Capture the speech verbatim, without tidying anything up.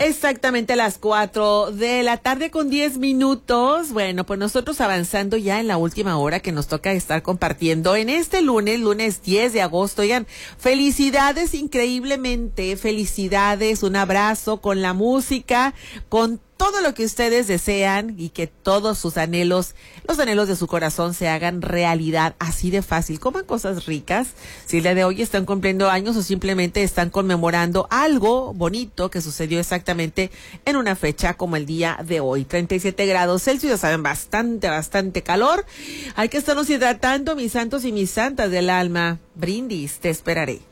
Exactamente a las cuatro de la tarde con diez minutos. Bueno, pues nosotros avanzando ya en la última hora que nos toca estar compartiendo en este lunes, lunes diez de agosto. Oigan, felicidades increíblemente, felicidades, un abrazo con la música, con todo lo que ustedes desean y que todos sus anhelos, los anhelos de su corazón se hagan realidad así de fácil. Coman cosas ricas. Si el día de hoy están cumpliendo años o simplemente están conmemorando algo bonito que sucedió exactamente en una fecha como el día de hoy. treinta y siete grados Celsius, ya saben, bastante, bastante calor. Hay que estarnos hidratando, mis santos y mis santas del alma. Brindis, te esperaré.